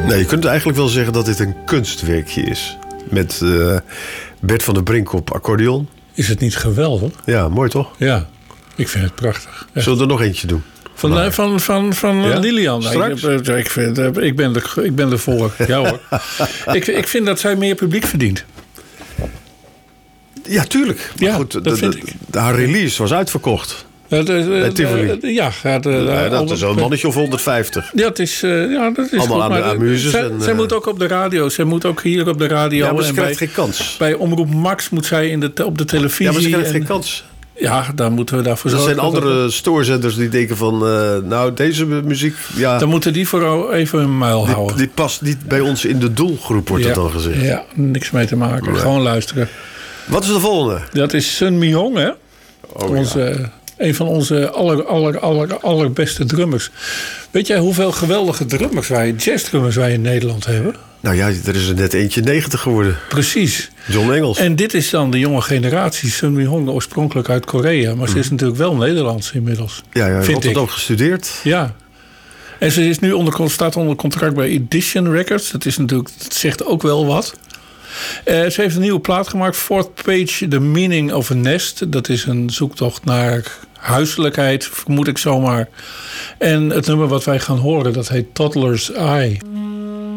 Nee, je kunt eigenlijk wel zeggen dat dit een kunstwerkje is. Met Bert van der Brink op accordeon. Is het niet geweldig? Ja, mooi toch? Ja, ik vind het prachtig. Echt. Zullen we er nog eentje doen? Van Ja? Lilian. Straks? Ik ben er voor. Ja hoor. ik vind dat zij meer publiek verdient. Ja, tuurlijk. Maar Ja, goed, dat vind ik. haar release was uitverkocht. Bij Tivoli. Dat is een mannetje of 150. Ja, dat is Allemaal goed, aan muses. Zij moet ook op de radio. Zij moet ook hier op de radio. Ja, maar ze en krijgt geen kans. Bij Omroep Max moet zij op de televisie. Ja, maar ze krijgt geen kans. Ja, daar moeten we daarvoor Er zorgen. zijn andere stoorzenders die denken van... nou, deze muziek... Ja, Dan moeten die voor even een muil houden. die past niet bij ons in de doelgroep, wordt het dan gezegd. Ja, niks mee te maken. Nee. Gewoon luisteren. Wat is de volgende? Dat is Sun Myung, hè? Een van onze allerbeste drummers. Weet jij hoeveel geweldige jazzdrummers wij in Nederland hebben? Nou ja, er is er net eentje 90 geworden. Precies. John Engels. En dit is dan de jonge generatie. Sun Myung, oorspronkelijk uit Korea. Maar ze is natuurlijk wel Nederlands inmiddels. Ja, vind heeft ik. het ook gestudeerd. Ja. En ze is nu staat onder contract bij Edition Records. Dat zegt ook wel wat. Ze heeft een nieuwe plaat gemaakt. Fourth Page, The Meaning of a Nest. Dat is een zoektocht naar huiselijkheid, vermoed ik zomaar. En het nummer wat wij gaan horen, dat heet Toddler's Eye.